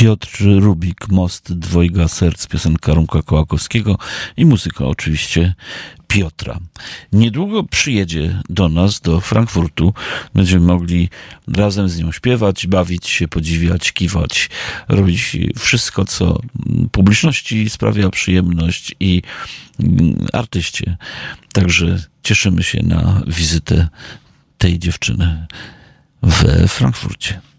Piotr Rubik, Most dwojga serc, piosenka Romka Kołakowskiego i muzyka oczywiście Piotra. Niedługo przyjedzie do nas, do Frankfurtu. Będziemy mogli razem z nią śpiewać, bawić się, podziwiać, kiwać, robić wszystko, co publiczności sprawia przyjemność i artyście. Także cieszymy się na wizytę tej dziewczyny we Frankfurcie.